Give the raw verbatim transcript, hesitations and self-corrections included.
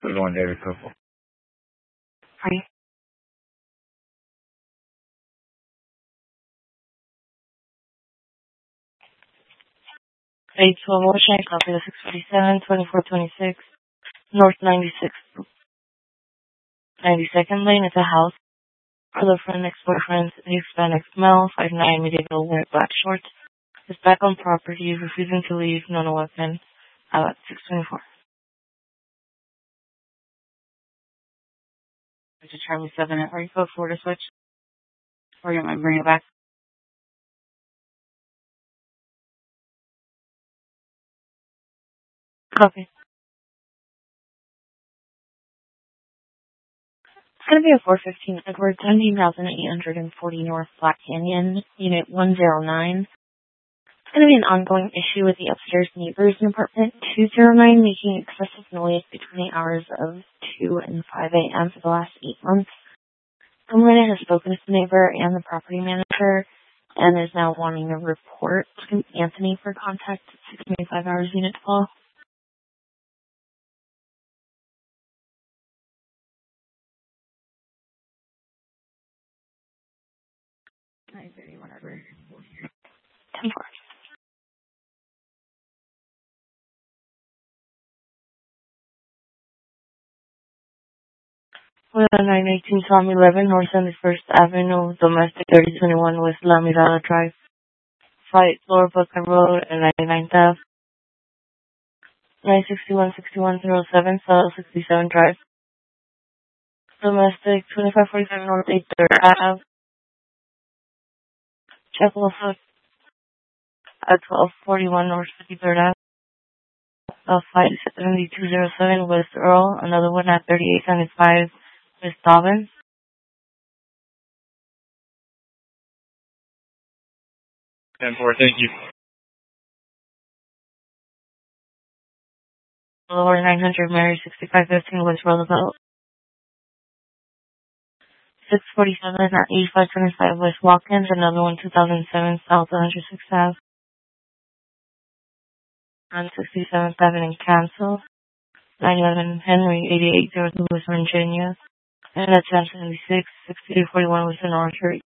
Good one, David Purple. Hi. eight twelve Ocean, copy the six forty-seven, twenty-four twenty-six, North ninety-sixth, ninety-second Lane. It's a house. Other friend, ex-boyfriend, Hispanic male, five nine, medium wear black shorts. Is back on property, refusing to leave, no no weapon. About six twenty-four. It's a Charlie seven at Are you code four to switch? Or you might bring it back? Copy. It's going to be a four fifteen Edward, seventeen thousand eight hundred forty North Black Canyon, Unit one oh nine. It's going to be an ongoing issue with the upstairs neighbors in apartment two oh nine making excessive noise between the hours of two and five a.m. for the last eight months. Someone has spoken to the neighbor and the property manager and is now wanting a report to Anthony for contact at six twenty-five hours unit twelve. nine thirty, whatever. ten four. nine eighteen Tom eleven North seventy-first Avenue, Domestic thirty twenty-one West La Mirada Drive, Fight Lower Boca Road, and ninety-ninth Ave. nine sixty-one sixty-one oh seven South sixty-seven Drive. Domestic twenty-five forty-seven North eighty-third Ave. Chapel Hook at twelve forty-one North fifty-third Ave. Uh, Fight seventy-two oh seven West Earl. Another one at thirty-eight seventy-five West Dobbins. ten four, thank you. Lower nine hundred Mary sixty-five fifteen West Roosevelt. six forty-seven at eighty-five twenty-five West Watkins. Another one two thousand seven South one oh six Ave. On sixty-seventh Avenue Council. nine eleven Henry eighty-eight oh two West Virginia. And at ten seventy-six sixty-two forty-one Western Orchard.